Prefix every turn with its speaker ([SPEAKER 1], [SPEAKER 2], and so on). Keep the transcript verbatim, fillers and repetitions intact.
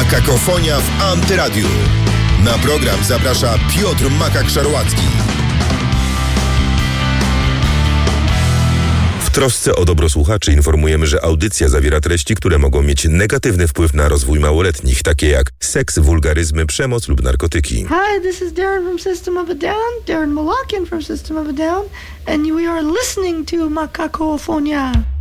[SPEAKER 1] Makakofonia w Antyradiu. Na program zaprasza Piotr Makak-Szarłacki. W trosce o dobro słuchaczy informujemy, że audycja zawiera treści, które mogą mieć negatywny wpływ na rozwój małoletnich, takie jak seks, wulgaryzmy, przemoc lub narkotyki.
[SPEAKER 2] Hi, this is Darren from System of a Down, Darren Malakian from System of a Down, and we are listening to Makakofonia.